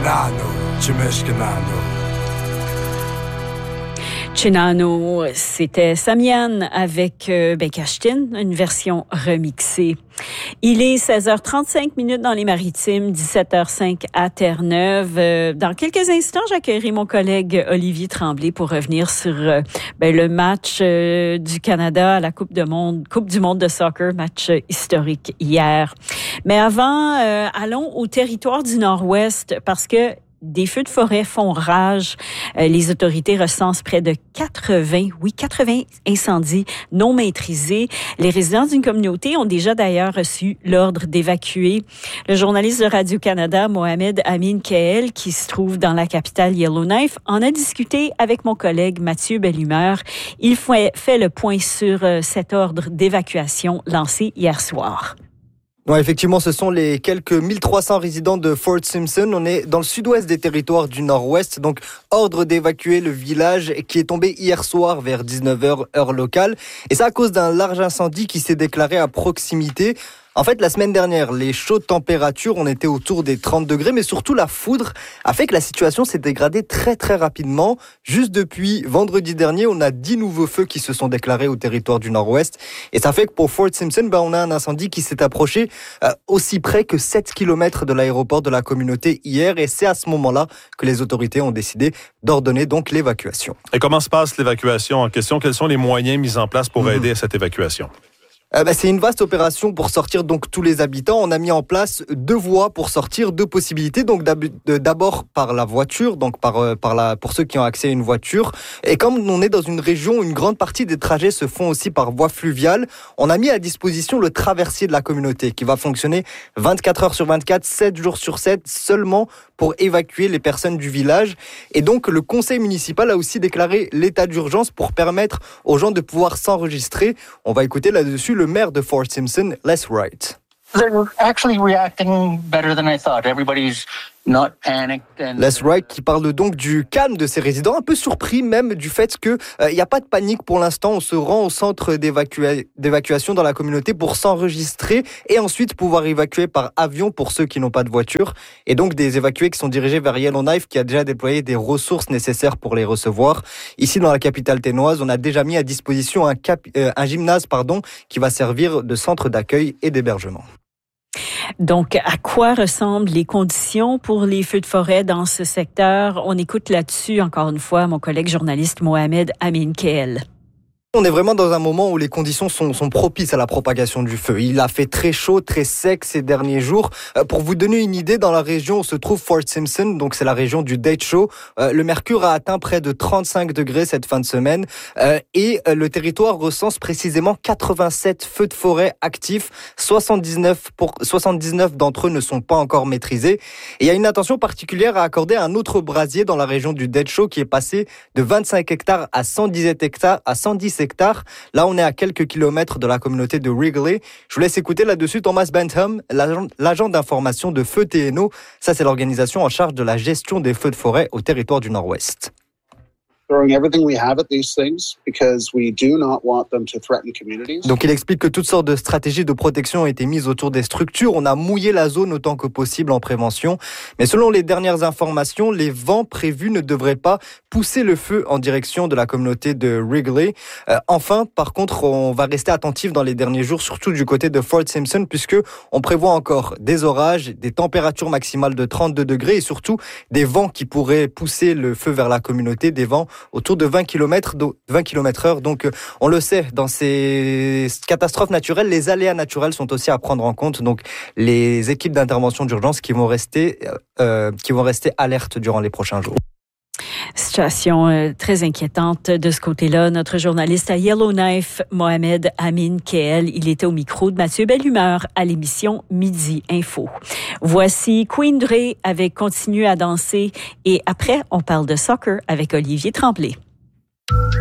Chinano, c'était Samian avec Bekashtin, une version remixée. Il est 16h35 dans les Maritimes, 17h05 à Terre-Neuve. Dans quelques instants, j'accueillerai mon collègue Olivier Tremblay pour revenir sur le match du Canada à la Coupe du monde de soccer, match historique hier. Mais avant, allons au territoire du Nord-Ouest parce que des feux de forêt font rage. Les autorités recensent près de 80 incendies non maîtrisés. Les résidents d'une communauté ont déjà d'ailleurs reçu l'ordre d'évacuer. Le journaliste de Radio-Canada, Mohamed Amin Keel, qui se trouve dans la capitale Yellowknife, en a discuté avec mon collègue Mathieu Bellumeur. Il fait le point sur cet ordre d'évacuation lancé hier soir. Ouais, effectivement, ce sont les quelques 1300 résidents de Fort Simpson. On est dans le sud-ouest des territoires du nord-ouest. Donc, ordre d'évacuer le village qui est tombé hier soir vers 19h, heure locale. Et ça à cause d'un large incendie qui s'est déclaré à proximité. En fait, la semaine dernière, les chaudes températures, on était autour des 30 degrés, mais surtout la foudre a fait que la situation s'est dégradée très très rapidement. Juste depuis vendredi dernier, on a 10 nouveaux feux qui se sont déclarés au territoire du Nord-Ouest. Et ça fait que pour Fort Simpson, on a un incendie qui s'est approché aussi près que 7 km de l'aéroport de la communauté hier. Et c'est à ce moment-là que les autorités ont décidé d'ordonner donc l'évacuation. Et comment se passe l'évacuation en question? Quels sont les moyens mis en place pour aider à cette évacuation? C'est une vaste opération pour sortir donc tous les habitants. On a mis en place 2 voies pour sortir, 2 possibilités. Donc d'abord par la voiture, donc pour ceux qui ont accès à une voiture. Et comme on est dans une région où une grande partie des trajets se font aussi par voie fluviale, on a mis à disposition le traversier de la communauté qui va fonctionner 24 heures sur 24, 7 jours sur 7 seulement pour évacuer les personnes du village. Et donc le conseil municipal a aussi déclaré l'état d'urgence pour permettre aux gens de pouvoir s'enregistrer. On va écouter là-dessus le maire de Fort Simpson, Les Wright. They're actually reacting better than I thought. Everybody's not panicked. Les Wright qui parle donc du calme de ses résidents, un peu surpris même du fait qu'il n'y a pas de panique pour l'instant. On se rend au centre d'évacuation dans la communauté pour s'enregistrer et ensuite pouvoir évacuer par avion pour ceux qui n'ont pas de voiture. Et donc des évacués qui sont dirigés vers Yellowknife qui a déjà déployé des ressources nécessaires pour les recevoir. Ici dans la capitale ténoise, on a déjà mis à disposition un gymnase qui va servir de centre d'accueil et d'hébergement. Donc, à quoi ressemblent les conditions pour les feux de forêt dans ce secteur? On écoute là-dessus, encore une fois, mon collègue journaliste Mohamed Amin Keel. On est vraiment dans un moment où les conditions sont propices à la propagation du feu. Il a fait très chaud, très sec ces derniers jours. Pour vous donner une idée, dans la région où se trouve Fort Simpson, donc c'est la région du Dead Show, le mercure a atteint près de 35 degrés cette fin de semaine et le territoire recense précisément 87 feux de forêt actifs. 79 d'entre eux ne sont pas encore maîtrisés. Et il y a une attention particulière à accorder à un autre brasier dans la région du Dead Show qui est passé de 25 hectares à 110 hectares. Là, on est à quelques kilomètres de la communauté de Wrigley. Je vous laisse écouter là-dessus Thomas Bentham, l'agent d'information de Feux TNO. Ça, c'est l'organisation en charge de la gestion des feux de forêt au territoire du Nord-Ouest. Donc il explique que toutes sortes de stratégies de protection ont été mises autour des structures. On a mouillé la zone autant que possible en prévention. Mais selon les dernières informations, les vents prévus ne devraient pas pousser le feu en direction de la communauté de Wrigley. Enfin, par contre, on va rester attentif dans les derniers jours, surtout du côté de Fort Simpson, puisque on prévoit encore des orages, des températures maximales de 32 degrés et surtout des vents qui pourraient pousser le feu vers la communauté, des vents autour de 20 km/h. Donc, on le sait, dans ces catastrophes naturelles, les aléas naturels sont aussi à prendre en compte. Donc, les équipes d'intervention d'urgence qui vont rester alertes durant les prochains jours. Situation très inquiétante de ce côté-là. Notre journaliste à Yellowknife, Mohamed Amin Keel, il était au micro de Mathieu Bellumeur à l'émission Midi Info. Voici Queen Dre avec Continue à danser et après, on parle de soccer avec Olivier Tremblay.